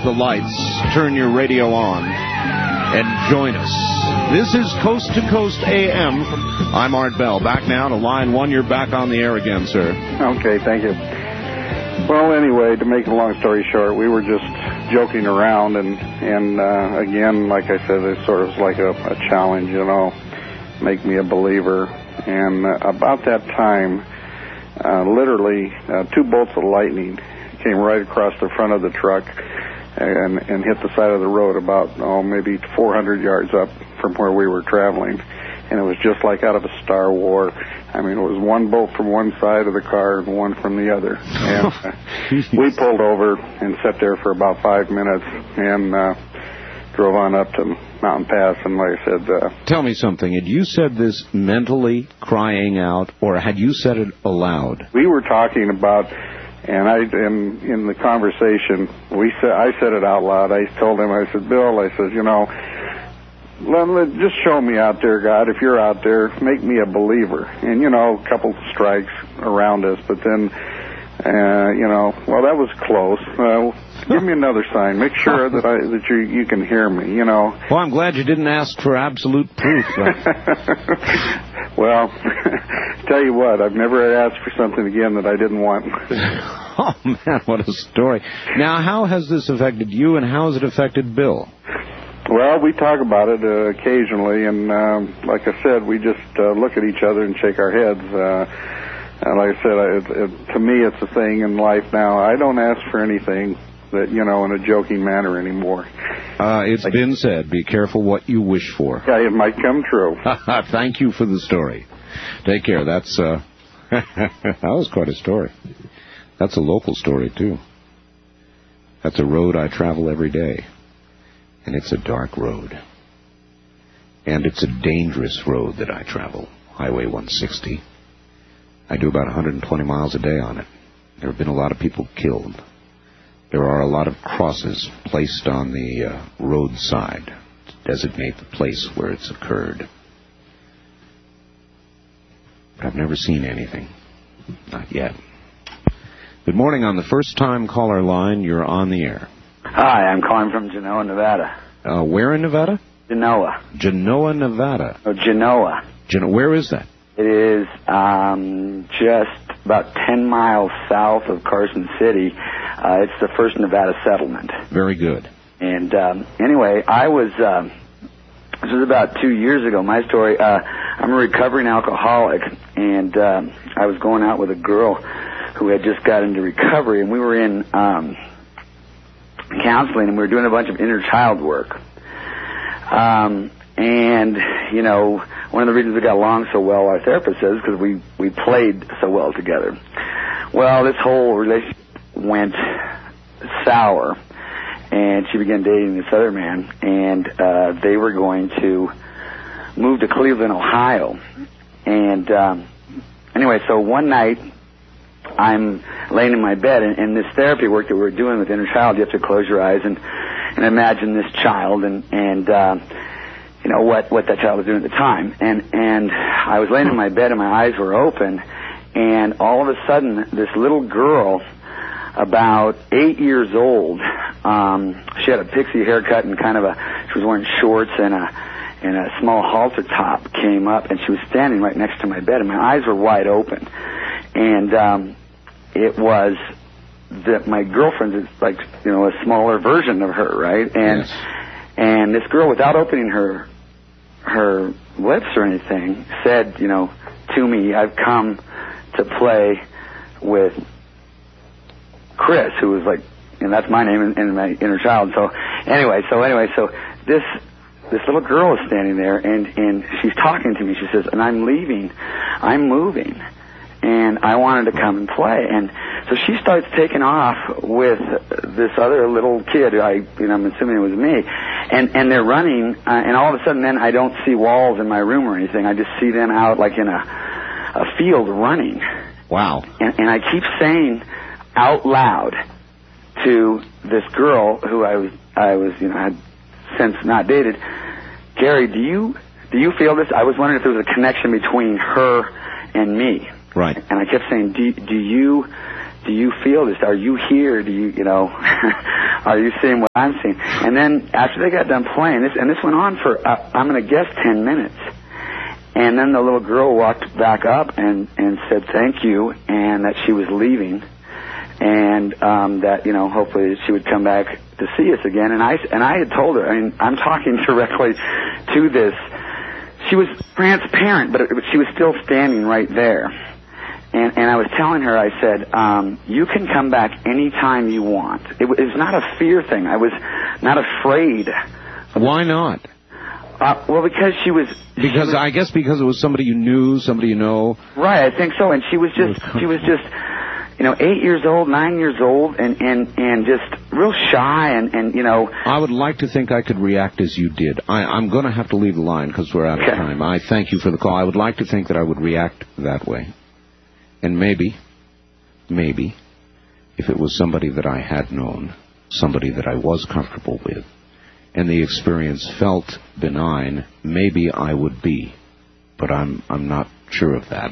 the lights, turn your radio on, and join us. This is Coast to Coast AM. I'm Art Bell. Back now to line 1. You're back on the air again, sir. Okay, thank you. Well, anyway, to make a long story short, we were just joking around, and again, like I said, it sort of was like a challenge, you know, make me a believer. And about that time, literally 2 bolts of lightning came right across the front of the truck and hit the side of the road about, maybe 400 yards up from where we were traveling. And it was just like out of a Star Wars. I mean, it was 1 bolt from one side of the car and 1 from the other. And we pulled over and sat there for about 5 minutes and drove on up to Mountain Pass. And like I said... Tell me something. Had you said this mentally, crying out, or had you said it aloud? We were talking about... And in the conversation, I said it out loud. I told him, I said, Bill, I said, you know, just show me out there, God. If you're out there, make me a believer. And, you know, a couple strikes around us, but then, you know, well, that was close. Give me another sign. Make sure that you can hear me, you know. Well, I'm glad you didn't ask for absolute proof. Well, tell you what, I've never asked for something again that I didn't want. Oh, man, what a story. Now, how has this affected you, and how has it affected Bill? Well, we talk about it occasionally, and like I said, we just look at each other and shake our heads. And like I said, to me, it's a thing in life now. I don't ask for anything that, you know, in a joking manner anymore. It's been said, be careful what you wish for. Yeah, it might come true. Thank you for the story. Take care. That's, that was quite a story. That's a local story, too. That's a road I travel every day. And it's a dark road. And it's a dangerous road that I travel, Highway 160. I do about 120 miles a day on it. There have been a lot of people killed. There are a lot of crosses placed on the roadside to designate the place where it's occurred. But I've never seen anything. Not yet. Good morning. On the first-time caller line, you're on the air. Hi, I'm calling from Genoa, Nevada. Where in Nevada? Genoa. Genoa, Nevada. Oh, Genoa. Where is that? It is just about 10 miles south of Carson City. It's the first Nevada settlement. Very good. And anyway, this was about 2 years ago, my story. I'm a recovering alcoholic, and I was going out with a girl who had just got into recovery, and we were in counseling, and we were doing a bunch of inner child work. And, you know, one of the reasons we got along so well, our therapist says, because we played so well together. Well, this whole relationship went sour, and she began dating this other man, and they were going to move to Cleveland, Ohio. And anyway, so one night, I'm laying in my bed, and this therapy work that we're doing with inner child, you have to close your eyes and imagine this child and you know what that child was doing at the time. And I was laying in my bed and my eyes were open, and all of a sudden this little girl, about 8 years old, she had a pixie haircut and she was wearing shorts and a small halter top, came up, and she was standing right next to my bed, and my eyes were wide open. And it was that my girlfriend is like, you know, a smaller version of her, right? And yes. And this girl, without opening her lips or anything, said, you know, to me, I've come to play with Chris, who was like, and that's my name in my inner child. So anyway, this little girl is standing there, and she's talking to me. She says, and I'm leaving, I'm moving, and I wanted to come and play. And so she starts taking off with this other little kid, I'm assuming it was me, and they're running, and all of a sudden then I don't see walls in my room or anything. I just see them out like in a field running. Wow. And I keep saying out loud to this girl who I was had since not dated, Gary, do you feel this? I was wondering if there was a connection between her and me. Right. And I kept saying, do you feel this? Are you here? Do you are you seeing what I'm seeing? And then after they got done playing, this went on for, I'm going to guess 10 minutes. And then the little girl walked back up and said thank you, and that she was leaving, and that, you know, hopefully she would come back to see us again. And I had told her, I mean, I'm talking directly to this. She was transparent, but she was still standing right there. And I was telling her, I said, you can come back anytime you want. It was not a fear thing. I was not afraid. Why not? Well, because she was... I guess because it was somebody you knew, somebody you know. Right, I think so. And she was just, you know, 8 years old, 9 years old, and just real shy, and you know... I would like to think I could react as you did. I'm going to have to leave the line because we're out of time. I thank you for the call. I would like to think that I would react that way. And maybe, if it was somebody that I had known, somebody that I was comfortable with, and the experience felt benign, maybe I would be. But I'm not sure of that.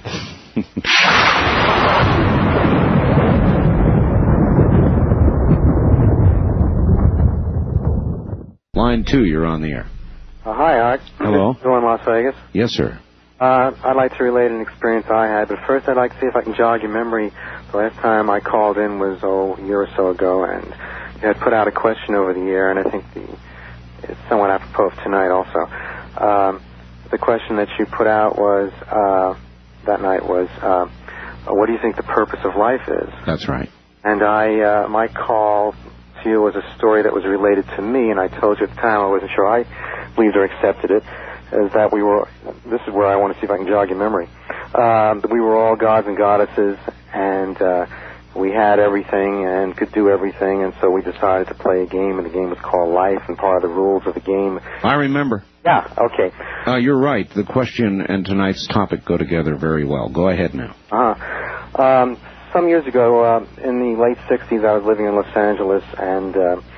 Line 2, you're on the air. Hi, Art. Hello. Still in Las Vegas? Yes, sir. I'd like to relate an experience I had, but first I'd like to see if I can jog your memory. The last time I called in was a year or so ago, and you had put out a question over the air, and I think it's somewhat apropos of tonight also. The question that you put out was, that night was, what do you think the purpose of life is? That's right. And my call to you was a story that was related to me, and I told you at the time I wasn't sure I believed or accepted it, is that this is where I want to see if I can jog your memory, that we were all gods and goddesses, and we had everything and could do everything, and so we decided to play a game, and the game was called Life, and part of the rules of the game... I remember. Yeah, okay. You're right. The question and tonight's topic go together very well. Go ahead now. Some years ago, in the late 60s, I was living in Los Angeles, and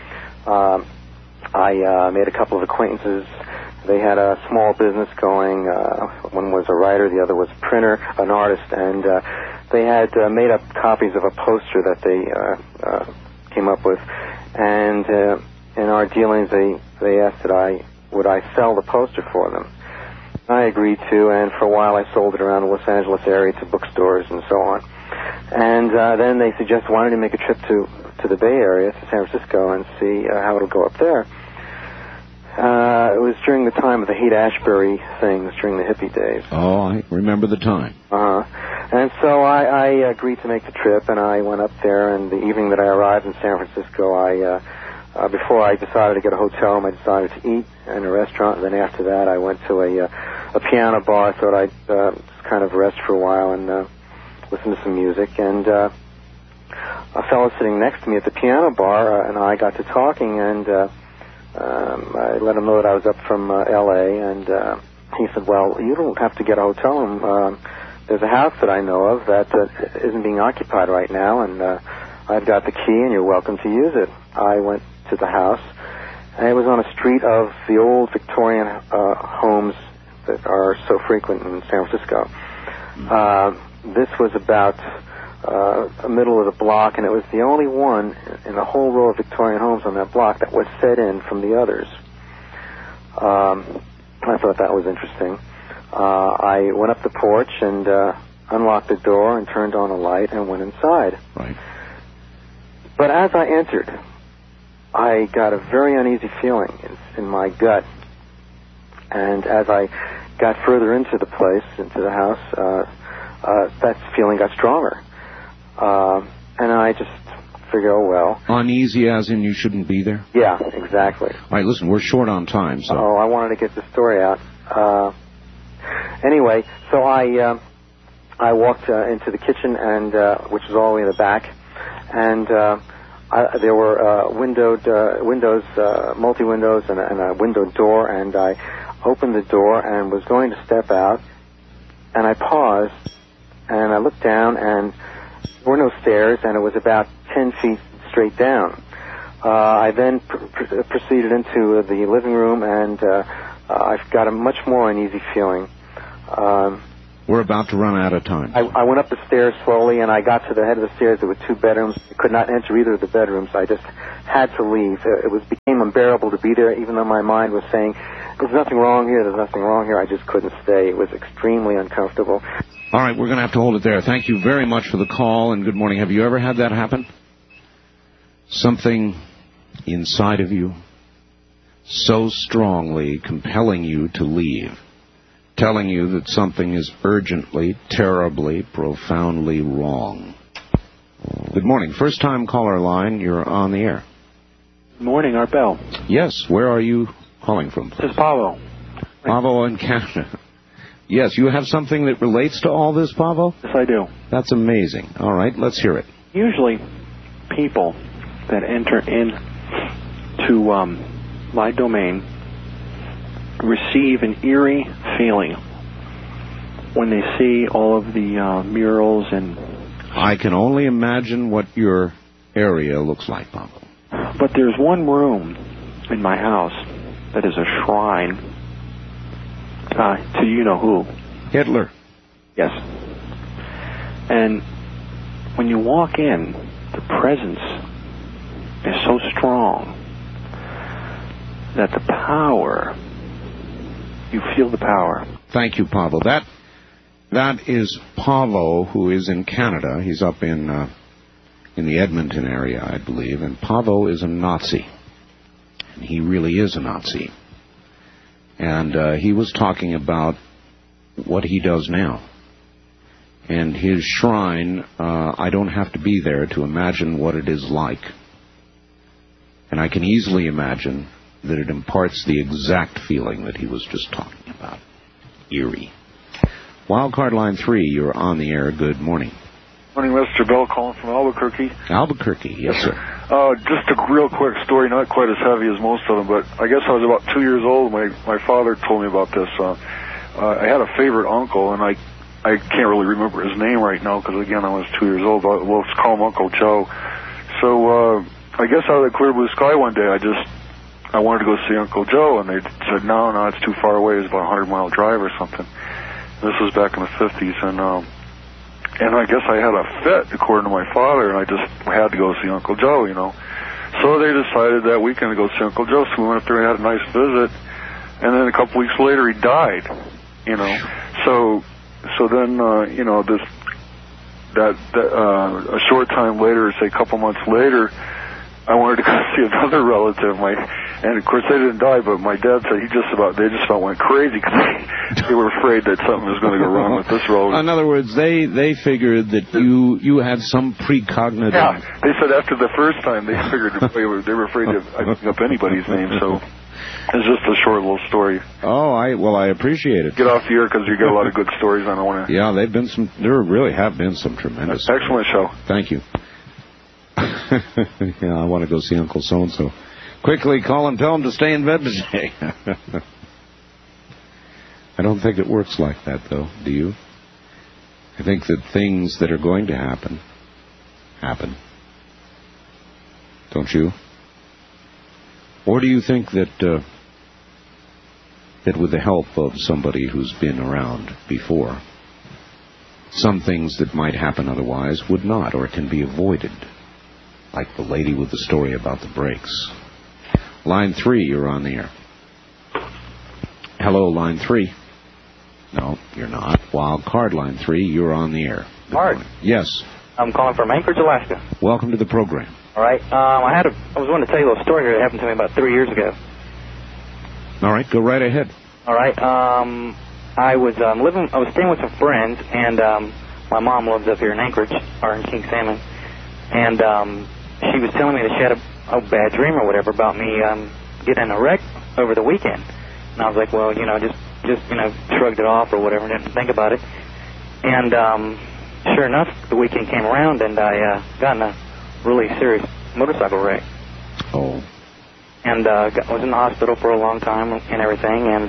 I made a couple of acquaintances. They had a small business going. One was a writer, the other was a printer, an artist, and they had made up copies of a poster that they came up with. And in our dealings, they asked that would I sell the poster for them. I agreed to, and for a while I sold it around the Los Angeles area to bookstores and so on. And then they suggested, why don't you make a trip to the Bay Area, to San Francisco, and see how it'll go up there. It was during the time of the Haight-Ashbury things, during the hippie days. Oh, I remember the time. And so I agreed to make the trip, and I went up there, and the evening that I arrived in San Francisco, before I decided to get a hotel room, I decided to eat in a restaurant, and then after that I went to a piano bar. I thought I'd just kind of rest for a while and listen to some music, and a fellow sitting next to me at the piano bar and I got to talking, and I let him know that I was up from L.A., and he said, well, you don't have to get a hotel room. There's a house that I know of that isn't being occupied right now, and I've got the key, and you're welcome to use it. I went to the house, and it was on a street of the old Victorian homes that are so frequent in San Francisco. This was about the middle of the block, and it was the only one in the whole row of Victorian homes on that block that was set in from the others. I thought that was interesting. I went up the porch and unlocked the door and turned on a light and went inside. Right. But as I entered, I got a very uneasy feeling in my gut. And as I got further into the place, into the house, that feeling got stronger. And I just figured, oh, well. Uneasy as in you shouldn't be there? Yeah, exactly. All right, listen, we're short on time, so. Oh, I wanted to get the story out. Anyway, so I walked into the kitchen, and which was all the way in the back, and there were windows, multi-windows, and a window door, and I opened the door and was going to step out, and I paused, and I looked down, and there were no stairs, and it was about 10 feet straight down. I then proceeded into the living room, and I've got a much more uneasy feeling. We're about to run out of time. I went up the stairs slowly, and I got to the head of the stairs. There were 2 bedrooms. I could not enter either of the bedrooms. I just had to leave. It became unbearable to be there, even though my mind was saying, there's nothing wrong here, there's nothing wrong here. I just couldn't stay. It was extremely uncomfortable. All right, we're going to have to hold it there. Thank you very much for the call, and good morning. Have you ever had that happen? Something inside of you so strongly compelling you to leave, telling you that something is urgently, terribly, profoundly wrong. Good morning. First-time caller line. You're on the air. Good morning, Art Bell. Yes. Where are you calling from? This is Pavo. Pavo in Canada. Yes, you have something that relates to all this, Pavo? Yes, I do. That's amazing. All right, let's hear it. Usually, people that enter into my domain receive an eerie feeling when they see all of the murals and... I can only imagine what your area looks like, Pablo. But there's one room in my house that is a shrine to you-know-who. Hitler. Yes. And when you walk in, the presence is so strong that the power... You feel the power. Thank you, Pavo. That is Pavo, who is in Canada. He's up in the Edmonton area, I believe. And Pavo is a Nazi. And he really is a Nazi. And he was talking about what he does now. And his shrine, I don't have to be there to imagine what it is like. And I can easily imagine that it imparts the exact feeling that he was just talking about. Eerie. Wildcard line 3, you're on the air. Good morning. Morning, Mr. Bell, calling from Albuquerque. Albuquerque, yes, sir. Just a real quick story, not quite as heavy as most of them, but I guess I was about 2 years old. My father told me about this. I had a favorite uncle, and I can't really remember his name right now because, again, I was 2 years old. But we'll call him Uncle Joe. So I guess out of the clear blue sky one day, I wanted to go see Uncle Joe, and they said, no, it's too far away. It's about a 100-mile drive or something. This was back in the 50s, and I guess I had a fit, according to my father, and I just had to go see Uncle Joe, you know. So they decided that weekend to go see Uncle Joe, so we went up there and had a nice visit, and then a couple weeks later he died, you know. So then, you know, a short time later, say a couple months later, I wanted to go see another relative, and of course they didn't die, but my dad said they just about went crazy because they were afraid that something was going to go wrong with this relative. In other words, they figured that you had some precognitive... Yeah, they said after the first time they figured they were afraid of picking up anybody's name, so it's just a short little story. Oh, I appreciate it. Get off the air because you get a lot of good stories. I don't want to... Yeah, there really have been some tremendous... Excellent show. Thank you. Yeah, I want to go see Uncle So-and-so. Quickly call and tell him to stay in bed today. I don't think it works like that, though. Do you? I think that things that are going to happen. Don't you? Or do you think that that with the help of somebody who's been around before, some things that might happen otherwise would not, or can be avoided? Like the lady with the story about the brakes. Line 3, you're on the air. Hello, line 3. No, you're not. Wild card line 3, you're on the air. Art. Yes. I'm calling from Anchorage, Alaska. Welcome to the program. All right. I was wanting to tell you a little story here that happened to me about 3 years ago. All right, go right ahead. All right. I was staying with some friends, and my mom lives up here in Anchorage, or in King Salmon, and she was telling me that she had a bad dream or whatever about me getting in a wreck over the weekend. And I was like, well, just shrugged it off or whatever, didn't think about it. And sure enough, the weekend came around, and I got in a really serious motorcycle wreck. Oh. And was in the hospital for a long time and everything, and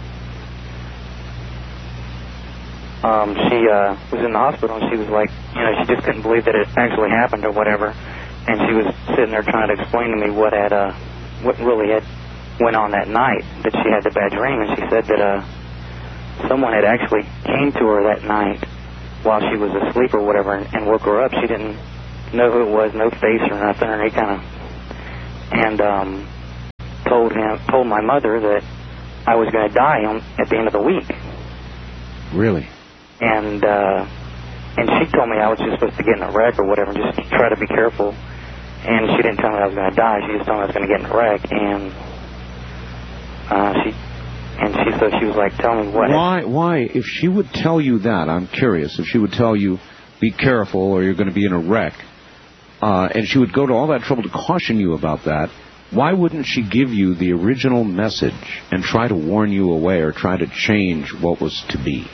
she was in the hospital, and she was like, she just couldn't believe that it actually happened or whatever. And she was sitting there trying to explain to me what really had went on that night, that she had the bad dream. And she said that someone had actually came to her that night while she was asleep or whatever and woke her up. She didn't know who it was, no face or nothing, and told my mother that I was going to die at the end of the week. Really? And she told me I was just supposed to get in a wreck or whatever, just try to be careful. And she didn't tell me I was going to die. She just told me I was going to get in a wreck. So she was like, tell me what. Why? If she would tell you that, I'm curious. If she would tell you, be careful or you're going to be in a wreck, and she would go to all that trouble to caution you about that, why wouldn't she give you the original message and try to warn you away or try to change what was to be?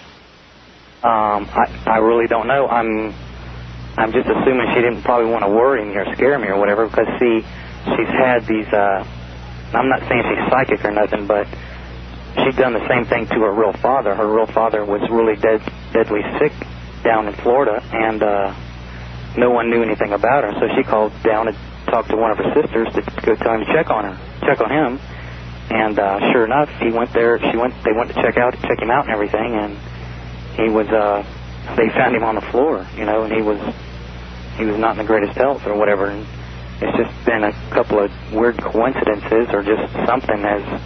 I really don't know. I'm just assuming she didn't probably want to worry me or scare me or whatever, because she's had these, I'm not saying she's psychic or nothing, but she'd done the same thing to her real father. Her real father was really deadly sick down in Florida, and no one knew anything about her, so she called down to talk to one of her sisters to go tell him to check on him. And sure enough, they went to check him out and everything, and he was, they found him on the floor, and he was not in the greatest health or whatever. And it's just been a couple of weird coincidences or just something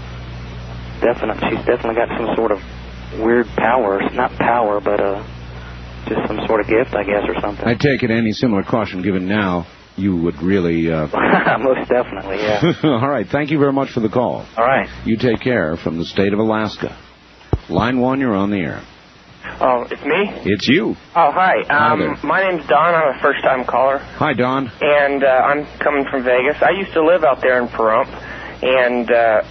she's definitely got some sort of weird power, not power, but just some sort of gift, I guess, or something. I take it any similar caution given now, you would really... Most definitely, yeah. All right, thank you very much for the call. All right. You take care from the state of Alaska. Line 1, you're on the air. Oh, it's me? It's you. Oh, hi. Hi there. My name's Don. I'm a first-time caller. Hi, Don. And I'm coming from Vegas. I used to live out there in Pahrump, and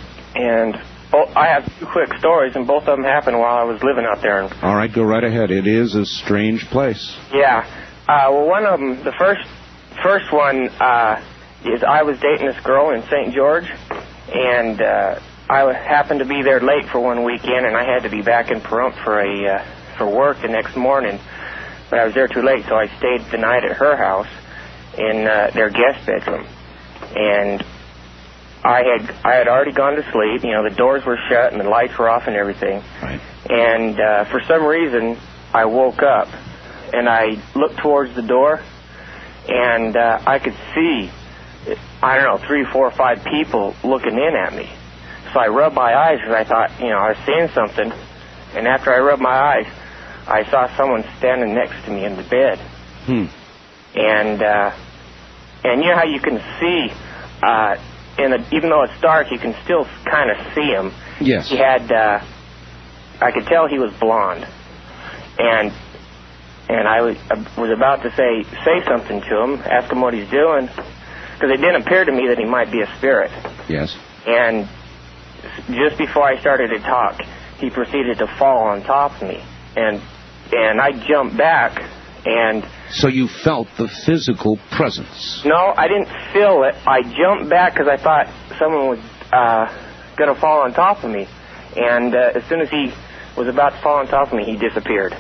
I have 2 quick stories, and both of them happened while I was living out there. All right, go right ahead. It is a strange place. Yeah. Well, one of them, the first one is I was dating this girl in St. George, and I happened to be there late for one weekend, and I had to be back in Pahrump for work the next morning. But I was there too late, so I stayed the night at her house in their guest bedroom. And I had already gone to sleep. The doors were shut and the lights were off and everything. Right. And for some reason, I woke up and I looked towards the door, and I could see, 3, 4, 5 people looking in at me. So I rubbed my eyes because I thought, I was seeing something. And after I rubbed my eyes, I saw someone standing next to me in the bed. And you know how you can see, even though it's dark, you can still kind of see him. Yes. He had, I could tell he was blonde. And I was about to say something to him, ask him what he's doing, because it didn't appear to me that he might be a spirit. Yes. And just before I started to talk, he proceeded to fall on top of me, and I jumped back, and... So you felt the physical presence? No, I didn't feel it. I jumped back because I thought someone was going to fall on top of me, and as soon as he was about to fall on top of me, he disappeared.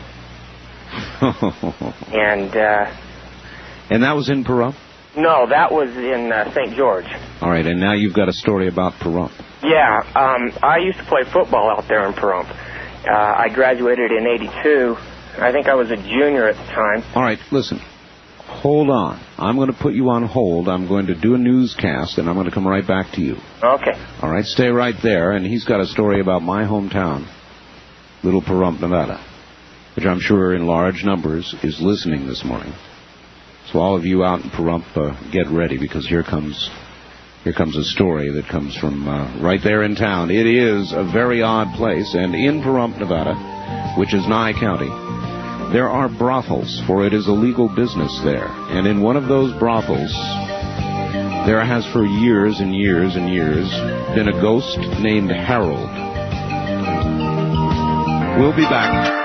And that was in Pahrump? No, that was in St. George. All right, and now you've got a story about Pahrump. Yeah, I used to play football out there in Pahrump. I graduated in '82. I think I was a junior at the time. All right, listen. Hold on. I'm going to put you on hold. I'm going to do a newscast, and I'm going to come right back to you. Okay. All right, stay right there. And he's got a story about my hometown, Little Pahrump, Nevada, which I'm sure in large numbers is listening this morning. So all of you out in Pahrump, get ready, because here comes a story that comes from right there in town. It is a very odd place, and in Pahrump, Nevada, which is Nye County, there are brothels, for it is a legal business there. And in one of those brothels, there has for years and years and years been a ghost named Harold. We'll be back.